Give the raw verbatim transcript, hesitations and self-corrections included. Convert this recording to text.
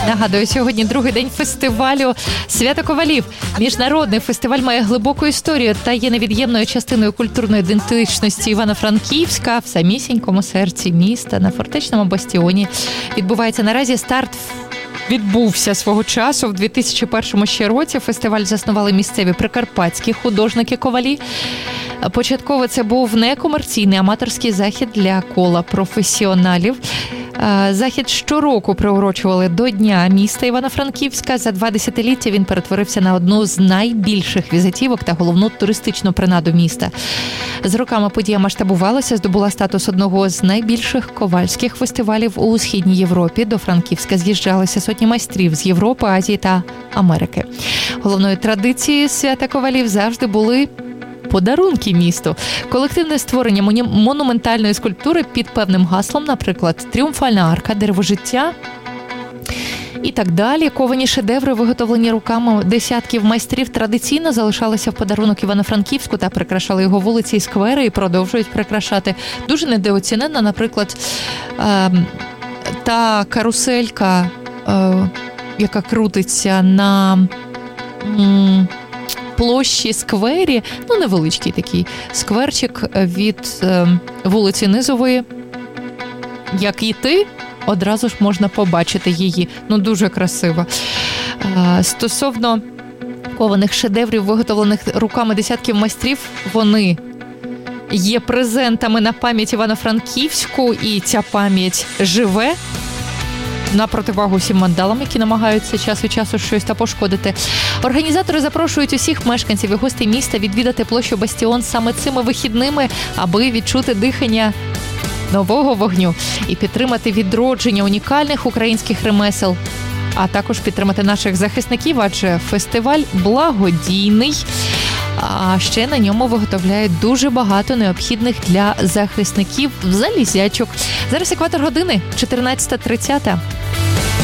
Нагадую, сьогодні другий день фестивалю «Свято ковалів». Міжнародний фестиваль має глибоку історію та є невід'ємною частиною культурної ідентичності Івано-Франківська в самісінькому серці міста на фортечному бастіоні. Відбувається наразі старт відбувся свого часу. В дві тисячі першому ще році фестиваль заснували місцеві прикарпатські художники-ковалі. Початково це був некомерційний аматорський захід для кола професіоналів. Захід щороку приурочували до Дня міста Івано-Франківська. За два десятиліття він перетворився на одну з найбільших візитівок та головну туристичну принаду міста. З роками подія масштабувалася, здобула статус одного з найбільших ковальських фестивалів у Східній Європі. До Франківська з'їжджалися сотні майстрів з Європи, Азії та Америки. Головною традицією свята ковалів завжди були подарунки місту. Колективне створення монументальної скульптури під певним гаслом, наприклад, тріумфальна арка, дерево життя і так далі. Ковані шедеври, виготовлені руками десятків майстрів, традиційно залишалися в подарунок Івано-Франківську та прикрашали його вулиці і сквери і продовжують прикрашати. Дуже недооцінена, наприклад, та каруселька, яка крутиться на площі сквері, ну невеличкий такий скверчик від е, вулиці Низової. Як йти, одразу ж можна побачити її. Ну дуже красиво. Е, стосовно кованих шедеврів, виготовлених руками десятків майстрів, вони є презентами на пам'ять Івано-Франківську, і ця пам'ять живе. На противагу всім вандалам, які намагаються час від часу щось та пошкодити. Організатори запрошують усіх мешканців і гостей міста відвідати площу Бастіон саме цими вихідними, аби відчути дихання нового вогню і підтримати відродження унікальних українських ремесел, а також підтримати наших захисників, адже фестиваль благодійний. А ще на ньому виготовляють дуже багато необхідних для захисників залізячок. Зараз екватор години чотирнадцята тридцять.